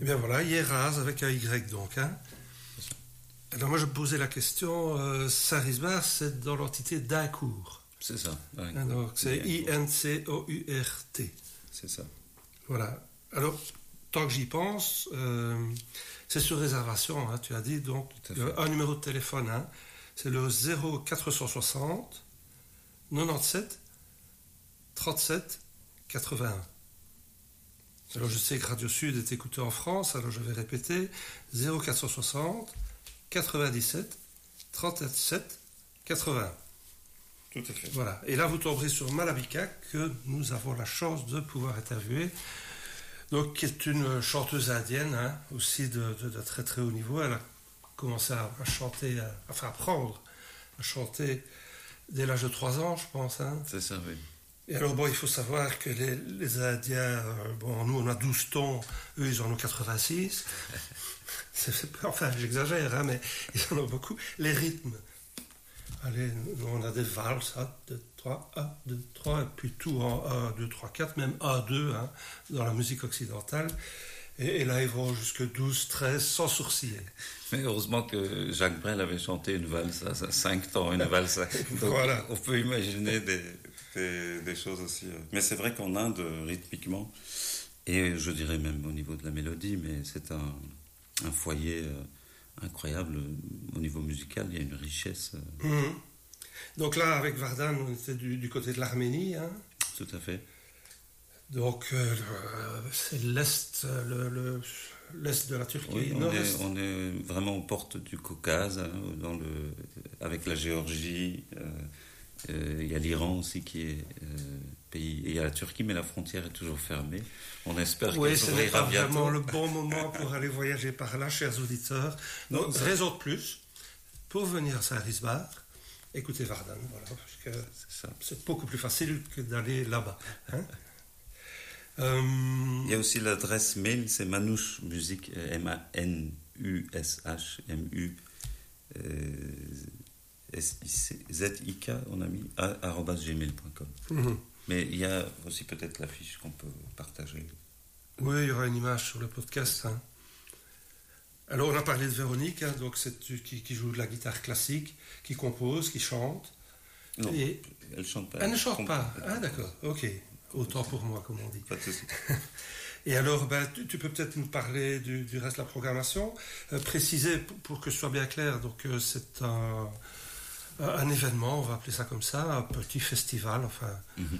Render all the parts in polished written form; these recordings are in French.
bien voilà, Hieraz avec un Y donc. Hein. Alors moi je me posais la question, Saint-Risbard c'est dans l'entité d'Incourt. C'est ça. Donc c'est I-N-C-O-U-R-T. C'est ça. Voilà. Alors, tant que j'y pense, c'est sur réservation, hein, tu as dit, donc un numéro de téléphone, hein, c'est le 0460 97 37 81. Alors je sais que Radio Sud est écouté en France, alors je vais répéter 0460 97 37 80. Tout à fait. Voilà. Et là, vous tomberez sur Malabika, que nous avons la chance de pouvoir interviewer. Donc, qui est une chanteuse indienne, hein, aussi de très très haut niveau. Elle a commencé à chanter, à apprendre à chanter dès l'âge de 3 ans, je pense. Hein. C'est ça, oui. Et alors, bon, il faut savoir que les Indiens, bon, nous, on a 12 tons, eux, ils en ont 86. Enfin, j'exagère, hein, mais ils en ont beaucoup. Les rythmes. Allez, nous, on a des valses, 1, 2, 3, 1, 2, 3, et puis tout en 1, 2, 3, 4, même 1, 2, hein, dans la musique occidentale. Et là, ils vont jusque 12, 13, sans sourciller. Mais heureusement que Jacques Brel avait chanté une valse à 5 temps, une valse. Donc, voilà. On peut imaginer des choses aussi. Mais c'est vrai qu'en Inde, rythmiquement, et je dirais même au niveau de la mélodie, mais c'est un foyer incroyable au niveau musical. Il y a une richesse. Donc là, avec Vardan, on était du côté de l'Arménie. Hein. Tout à fait. Donc, c'est l'Est, l'Est de la Turquie. Oui, on est vraiment aux portes du Caucase, hein, avec la Géorgie. Il y a l'Iran aussi qui est pays. Et il y a la Turquie, mais la frontière est toujours fermée. On espère qu'elle s'ouvrira bientôt. C'est vraiment le bon moment pour aller voyager par là, chers auditeurs. Donc, raison de plus pour venir à Saint-Risbard. Écoutez Vardan, voilà, parce que c'est beaucoup plus facile que d'aller là-bas. Hein. Il y a aussi l'adresse mail, c'est Manouche Musique, M-A-N-U-S-H, M-U-S-I-Z-I-K, on a mis, @gmail.com. Mais il y a aussi peut-être l'affiche qu'on peut partager. Oui, il y aura une image sur le podcast. Hein. Alors, on a parlé de Véronique, hein, donc c'est qui joue de la guitare classique, qui compose, qui chante. Non, elle ne chante pas. Elle ne chante pas. Ah, d'accord, ok. Autant pour moi, comme on dit. Pas de souci. Et alors, tu peux peut-être nous parler du reste de la programmation. Préciser, pour que ce soit bien clair, donc c'est un événement, on va appeler ça comme ça, un petit festival, enfin.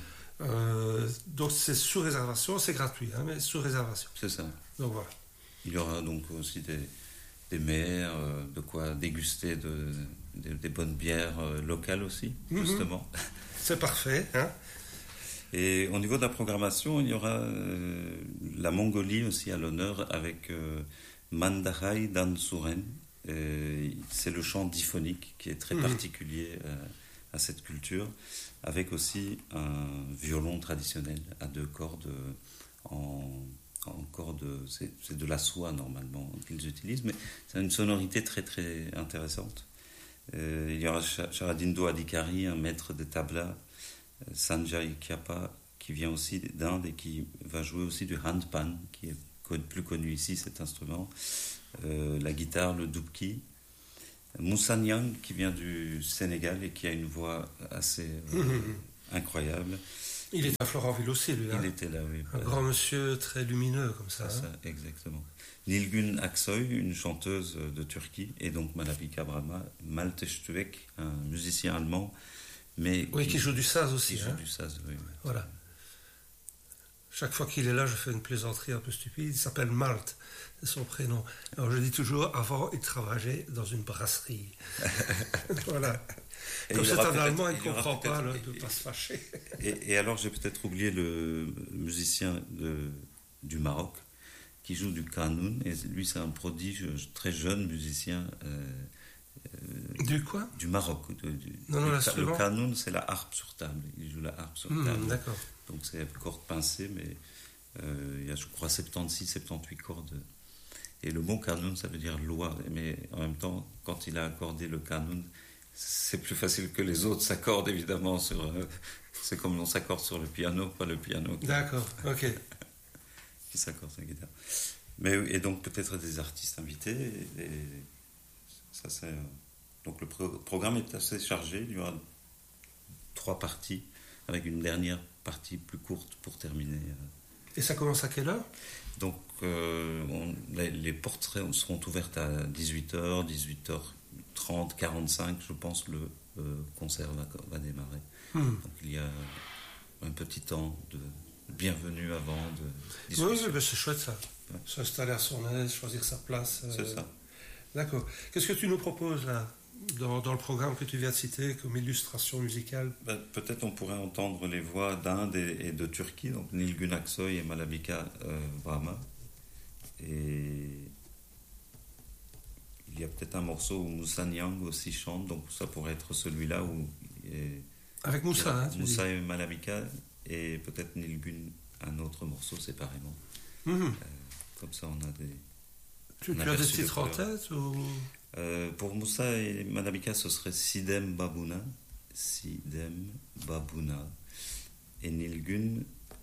Donc c'est sous réservation, c'est gratuit, hein, mais sous réservation. C'est ça. Donc voilà. Il y aura donc aussi des mets, de quoi déguster des bonnes bières locales aussi, justement. C'est parfait, hein. Et au niveau de la programmation, il y aura la Mongolie aussi à l'honneur avec Mandahai Dansuren. C'est le chant diphonique qui est très particulier à cette culture, avec aussi un violon traditionnel à 2 cordes en cordes, c'est de la soie normalement qu'ils utilisent, mais c'est une sonorité très très intéressante. Il y aura Sharadindo Adhikari, un maître de tabla, Sanjay Kyapa, qui vient aussi d'Inde et qui va jouer aussi du handpan, qui est plus connu ici, cet instrument. La guitare, le dubki. Moussa Niang, qui vient du Sénégal et qui a une voix assez incroyable. Il est à Florentville aussi, lui. Il était là, oui. Un grand monsieur très lumineux, comme ça. C'est ça, exactement. Nilgün Aksoy, une chanteuse de Turquie, et donc Malabika Brahma, Malte Stuek, un musicien allemand. Mais qui joue du saz aussi. Qui joue du saz, oui. Voilà. Chaque fois qu'il est là, je fais une plaisanterie un peu stupide. Il s'appelle Malte, c'est son prénom. Alors je dis toujours, avant, il travaillait dans une brasserie. Voilà. Comme c'est un Allemand, il ne comprend pas de ne pas se fâcher. Et alors, j'ai peut-être oublié le musicien du Maroc qui joue du qanun. Et lui, c'est un prodige, très jeune musicien. Du quoi ? Du Maroc. Le qanun, c'est la harpe sur table. Il joue la harpe sur table. D'accord. Donc c'est cordes pincées, mais il y a, je crois, 78 cordes. Et le mot qanun, ça veut dire loi. Mais en même temps, quand il a accordé le qanun, c'est plus facile que les autres s'accordent, évidemment. C'est comme on s'accorde sur le piano, pas le piano. D'accord, ok. Qui s'accorde sur la guitare. Et donc peut-être des artistes invités. Et ça, donc le programme est assez chargé. Il y aura 3 parties, avec une dernière partie plus courte pour terminer. Et ça commence à quelle heure? Donc les portes seront ouvertes à 18h, 18h30, 45, je pense, le concert va démarrer. Donc il y a un petit temps de bienvenue avant de discussion. Oui, c'est chouette ça. Ouais. S'installer à son aise, choisir sa place. C'est ça. D'accord. Qu'est-ce que tu nous proposes là, dans le programme que tu viens de citer comme illustration musicale? Peut-être on pourrait entendre les voix d'Inde et de Turquie, donc Nilgün Aksoy et Malabika Brahma. Et il y a peut-être un morceau où Moussa Niang aussi chante, donc ça pourrait être celui-là où... Avec Moussa, hein, Moussa et Malabika, et peut-être Nilgün, un autre morceau séparément. Comme ça, on a des... Tu as des titres en tête ou... Pour Moussa et Malabika, ce serait Sidem Babuna. Sidem Babuna. Et Nilgün,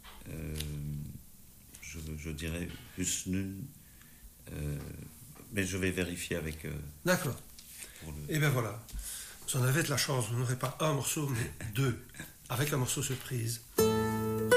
je dirais Husnun. Mais je vais vérifier avec... D'accord. Et bien voilà. Vous en avez de la chance, vous n'aurez pas un morceau, mais 2, avec un morceau surprise.